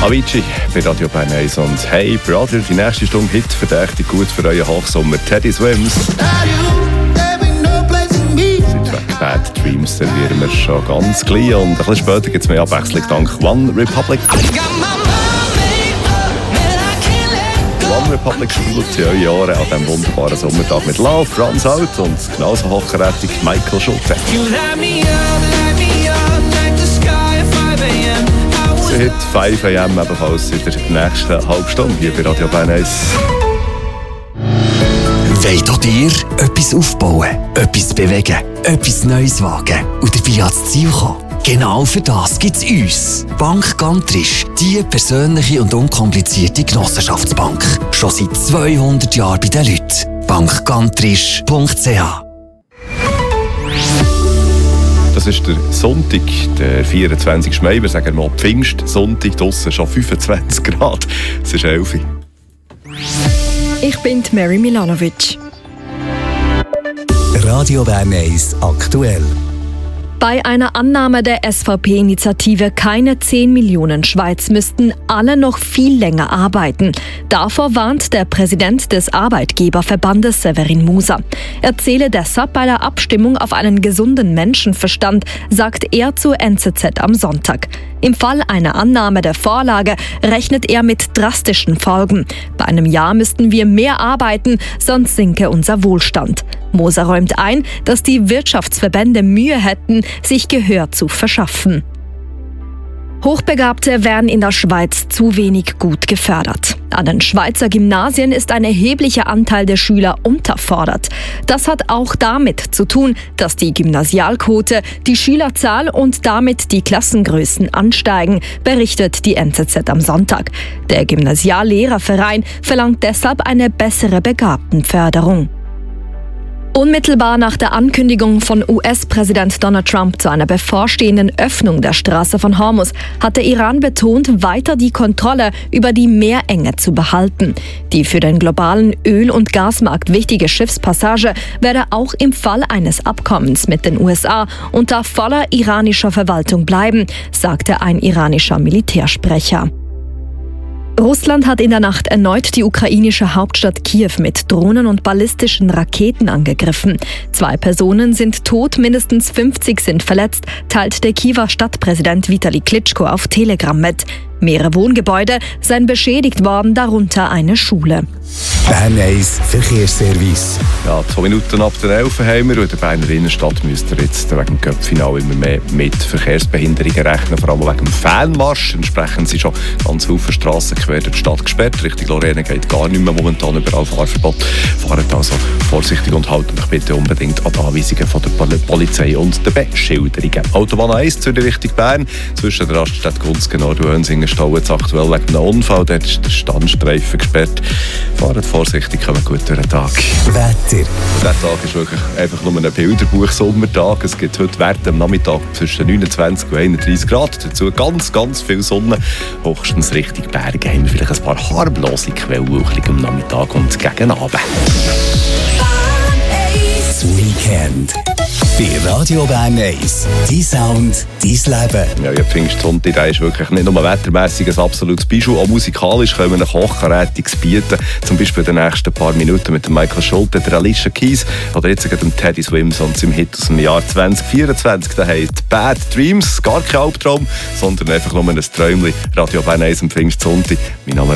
Avicii bei Radio Bern 1 und «Hey Brother», die nächste Stunde Hit verdächtig gut für euren Hochsommer. Teddy Swims. Seit «Bad Dreams» servieren wir schon ganz klein und ein bisschen später gibt es mehr Abwechslung dank One Republic. One Republic spielt in euren Jahren an diesem wunderbaren Sommertag mit «Love Runs Out» und genauso hochkarätig Michael Schulte. Heute 5 AM ebenfalls in der nächsten halben Stunde hier bei Radio Bern 1. Wollt auch dir etwas aufbauen, etwas bewegen, etwas Neues wagen und dabei ans Ziel kommen? Genau für das gibt es uns. Bank Gantrisch, die persönliche und unkomplizierte Genossenschaftsbank. Schon seit 200 Jahren bei den Leuten. bankgantrisch.ch. Das ist der Sonntag, der 24. Mai. Wir sagen mal Pfingstsonntag, draussen schon 25 Grad. Es ist 11 Uhr. Ich bin Mary Milanovic. Radio Bern 1 aktuell. Bei einer Annahme der SVP-Initiative keine 10 Millionen Schweiz müssten alle noch viel länger arbeiten. Davor warnt der Präsident des Arbeitgeberverbandes Severin Musa. Er zähle deshalb bei der Abstimmung auf einen gesunden Menschenverstand, sagt er zur NZZ am Sonntag. Im Fall einer Annahme der Vorlage rechnet er mit drastischen Folgen. Bei einem Jahr müssten wir mehr arbeiten, sonst sinke unser Wohlstand. Moser räumt ein, dass die Wirtschaftsverbände Mühe hätten, sich Gehör zu verschaffen. Hochbegabte werden in der Schweiz zu wenig gut gefördert. An den Schweizer Gymnasien ist ein erheblicher Anteil der Schüler unterfordert. Das hat auch damit zu tun, dass die Gymnasialquote, die Schülerzahl und damit die Klassengrößen ansteigen, berichtet die NZZ am Sonntag. Der Gymnasiallehrerverein verlangt deshalb eine bessere Begabtenförderung. Unmittelbar nach der Ankündigung von US-Präsident Donald Trump zu einer bevorstehenden Öffnung der Straße von Hormuz hat der Iran betont, weiter die Kontrolle über die Meerenge zu behalten. Die für den globalen Öl- und Gasmarkt wichtige Schiffspassage werde auch im Fall eines Abkommens mit den USA unter voller iranischer Verwaltung bleiben, sagte ein iranischer Militärsprecher. Russland hat in der Nacht erneut die ukrainische Hauptstadt Kiew mit Drohnen und ballistischen Raketen angegriffen. 2 Personen sind tot, mindestens 50 sind verletzt, teilt der Kiewer Stadtpräsident Vitali Klitschko auf Telegram mit. Mehrere Wohngebäude seien beschädigt worden, darunter eine Schule. Bern 1 Verkehrsservice. Ja, 2 Minuten ab der 11 haben wir. In der Berner Innenstadt müsst ihr jetzt wegen dem Cup-Final immer mehr mit Verkehrsbehinderungen rechnen, vor allem wegen dem Fanmarsch. Entsprechend sind schon ganz viele Strassen quer durch die Stadt gesperrt. Richtung Lorraine geht gar nicht mehr momentan, überall Fahrverbot. Fahrt also vorsichtig und haltet euch bitte unbedingt an die Anweisungen von der Polizei und den Beschilderungen. Autobahn 1 Zürich Richtung Bern, zwischen der Raststätte Gunzgen und Nordhönsingen stehen jetzt aktuell wegen einem Unfall. Dort ist der Standstreifen gesperrt. Fahrt vorsichtig, kommt gut durch den Tag. Wetter. Dieser Tag ist wirklich einfach nur ein Bilderbuch-Sommertag. Es gibt heute Werte am Nachmittag zwischen 29 und 31 Grad. Dazu ganz, ganz viel Sonne. Höchstens Richtung Berge haben wir vielleicht ein paar harmlose Quellwolken am Nachmittag und gegen Abend. Das Weekend. Bei Radio Bern 1. Dein Sound, dein Leben. Ja, Pfingstsonntag, der ist wirklich nicht nur wettermässig ein absolutes Bijou, auch musikalisch können wir ein Hochkarätiges bieten. Zum Beispiel in den nächsten paar Minuten mit dem Michael Schulte, der Alicia Keys oder jetzt mit dem Teddy Swims und seinem Hit aus dem Jahr 2024. Der heißt «Bad Dreams». Gar kein Albtraum, sondern einfach nur ein Träumchen. Radio Bern 1 am Pfingstsonntag. Mein Name